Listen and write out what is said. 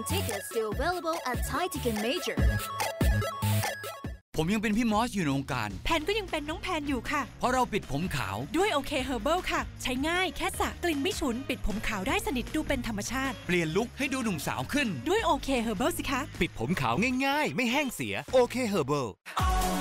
Premium tickets still available at Thai Ticket Major ผมยังเป็นพี่มอสอยู่ในวงการแพนก็ยังเป็นน้องแพนอยู่ค่ะเพราะเราปิดผมขาวด้วยโอเคเฮอร์เบิลค่ะใช้ง่ายแค่สระกลิ่นไม่ฉุนปิดผมขาวได้สนิทดูเป็นธรรมชาติเปลี่ยนลุคให้ดูหนุ่มสาวขึ้นด้วยโอเคเฮอร์เบิลสิคะปิดผมขาวง่ายๆไม่แห้งเสียโอเคเฮอร์เบิล